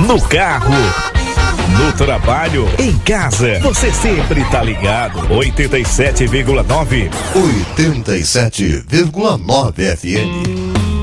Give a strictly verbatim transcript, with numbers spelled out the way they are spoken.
no carro, no trabalho, em casa, você sempre tá ligado. oitenta e sete vírgula nove. oitenta e sete vírgula nove F M.